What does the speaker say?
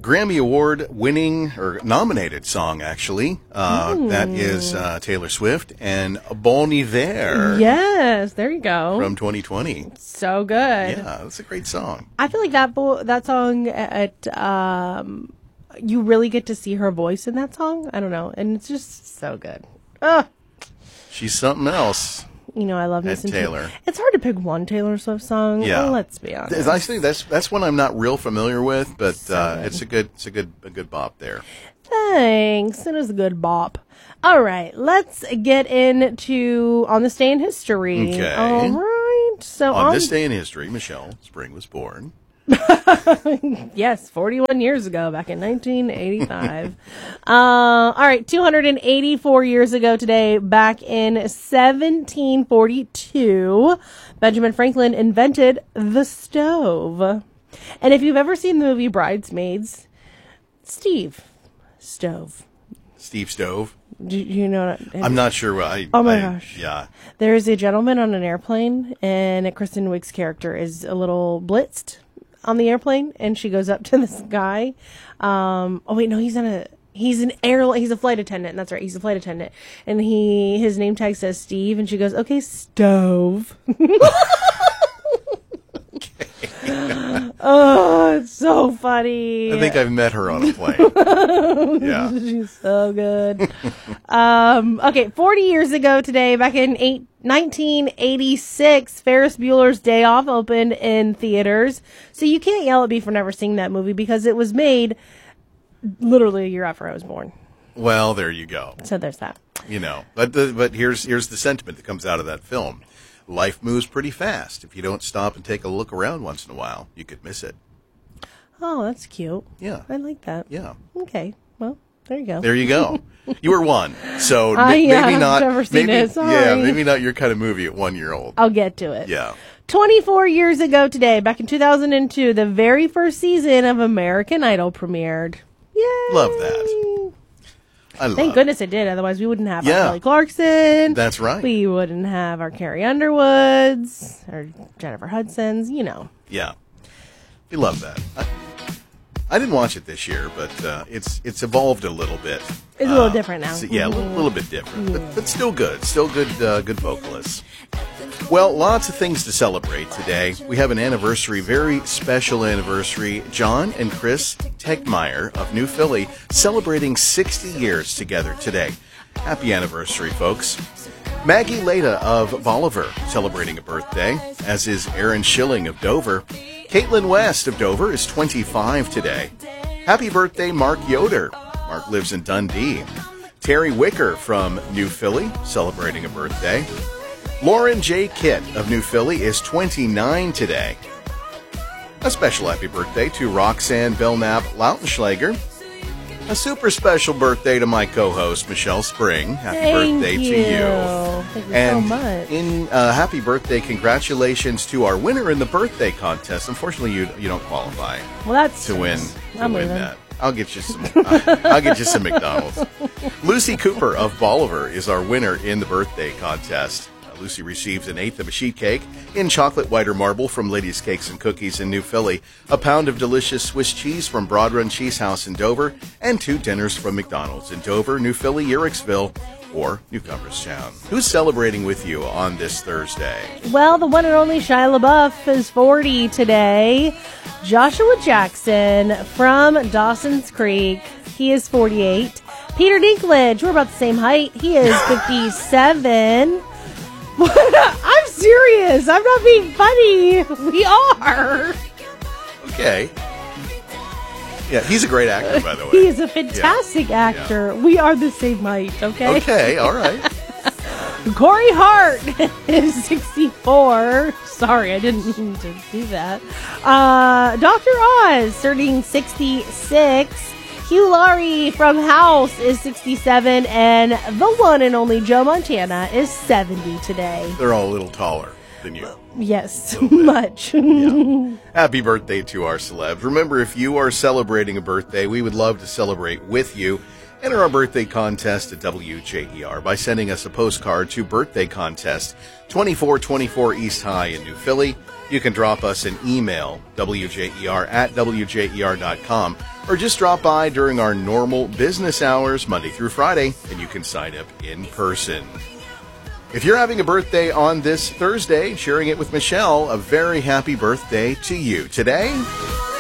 Grammy Award winning, or nominated song, actually. That is Taylor Swift and Bon Iver. Yes, there you go. From 2020. So good. Yeah, that's a great song. I feel like that song, you really get to see her voice in that song. I don't know. And it's just so good. She's something else. I love listening to Taylor. It's hard to pick one Taylor Swift song. Yeah, Let's be honest. I think that's one I'm not real familiar with, but it's a good bop there. Thanks. It is a good bop. All right, let's get into On This Day in History. Okay. All right. So on this day in history, Michelle Spring was born. Yes, 41 years ago, back in 1985. All right, 284 years ago today, back in 1742, Benjamin Franklin invented the stove. And if you've ever seen the movie Bridesmaids, Steve Stove. Do you know what I'm not sure. Oh my gosh. Yeah. There's a gentleman on an airplane, and Kristen Wiig's character is a little blitzed on the airplane, and she goes up to this guy. He's a flight attendant. That's right. He's a flight attendant. And his name tag says Steve, and she goes, "Okay, stove." Oh, it's so funny. I think I've met her on a plane. Yeah. She's so good. Okay, 40 years ago today, back in 1986, Ferris Bueller's Day Off opened in theaters. So you can't yell at me for never seeing that movie because it was made literally a year after I was born. Well, there you go. So there's that. But here's the sentiment that comes out of that film. Life moves pretty fast. If you don't stop and take a look around once in a while, you could miss it. Oh, that's cute. Yeah. I like that. Yeah. Okay. Well, there you go. There you go. You were one. So maybe not. I've never seen it. Sorry. Yeah, maybe not your kind of movie at 1 year old. I'll get to it. Yeah. 24 years ago today, back in 2002, the very first season of American Idol premiered. Yay! Love that. Thank goodness it did. Otherwise, we wouldn't have our Yeah. Kelly Clarkson. That's right. We wouldn't have our Carrie Underwoods or Jennifer Hudson's. Yeah. We love that. I didn't watch it this year, but it's evolved a little bit. It's a little different now. Yeah, a little bit different, but still good. Still good vocalists. Well, lots of things to celebrate today. We have an anniversary, very special anniversary. John and Chris Tegmeyer of New Philly celebrating 60 years together today. Happy anniversary, folks. Maggie Leda of Bolivar celebrating a birthday, as is Aaron Schilling of Dover. Caitlin West of Dover is 25 today. Happy birthday, Mark Yoder. Mark lives in Dundee. Terry Wicker from New Philly celebrating a birthday. Lauren J. Kitt of New Philly is 29 today. A special happy birthday to Roxanne Belknap Lautenschlager. A super special birthday to my co-host, Michelle Spring. Happy birthday to you. Thank you And so much. in happy birthday, congratulations to our winner in the birthday contest. Unfortunately, you don't qualify to win leaving. that. I'll get you some. I'll get you some McDonald's. Lucy Cooper of Bolivar is our winner in the birthday contest. Lucy receives an eighth of a sheet cake in chocolate white or marble from Ladies Cakes and Cookies in New Philly, a pound of delicious Swiss cheese from Broad Run Cheese House in Dover, and 2 dinners from McDonald's in Dover, New Philly, Uricksville, or Newcomerstown. Who's celebrating with you on this Thursday? Well, the one and only Shia LaBeouf is 40 today. Joshua Jackson from Dawson's Creek, he is 48. Peter Dinklage, we're about the same height. He is 57. I'm serious. I'm not being funny. We are. Okay. Yeah, he's a great actor, by the way. He is a fantastic actor. Yeah. We are the same height, okay? Okay, all right. Corey Hart is 64. Sorry, I didn't mean to do that. Dr. Oz, turning 66. Hugh Laurie from House is 67, and the one and only Joe Montana is 70 today. They're all a little taller than you. Yes, much. Yeah. Happy birthday to our celebs. Remember, if you are celebrating a birthday, we would love to celebrate with you. Enter our birthday contest at WJER by sending us a postcard to Birthday Contest, 2424 East High in New Philly, you can drop us an email, wjer@wjer.com, or just drop by during our normal business hours, Monday through Friday, and you can sign up in person. If you're having a birthday on this Thursday, sharing it with Michelle, a very happy birthday to you. Today,